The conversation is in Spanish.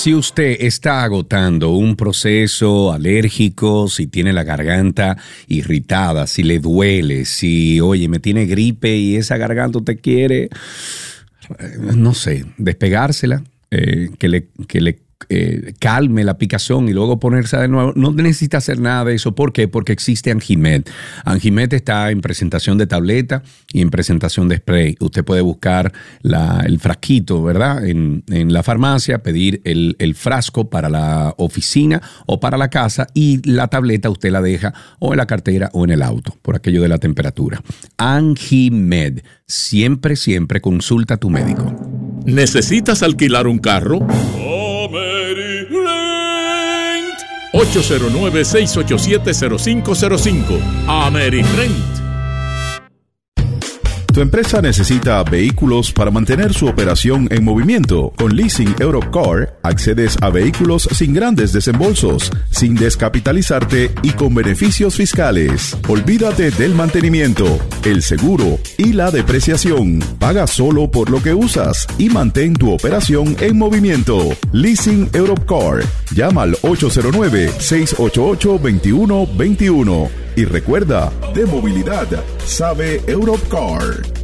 Si usted está agotando un proceso alérgico, si tiene la garganta irritada, si le duele, si, oye, me tiene gripe y esa garganta usted quiere, no sé, despegársela, que le calme la picazón y luego ponerse de nuevo. No necesita hacer nada de eso. ¿Por qué? Porque existe Anjimed. Anjimed está en presentación de tableta y en presentación de spray. Usted puede buscar el frasquito, ¿verdad? En la farmacia, pedir el frasco para la oficina o para la casa, y la tableta usted la deja o en la cartera o en el auto, por aquello de la temperatura. Anjimed. Siempre, siempre consulta a tu médico. ¿Necesitas alquilar un carro? 809-687-0505. AmeriRent. Tu empresa necesita vehículos para mantener su operación en movimiento. Con Leasing Europcar accedes a vehículos sin grandes desembolsos, sin descapitalizarte y con beneficios fiscales. Olvídate del mantenimiento, el seguro y la depreciación. Paga solo por lo que usas y mantén tu operación en movimiento. Leasing Europcar. Llama al 809-688-2121. Y recuerda, de movilidad sabe Europcar.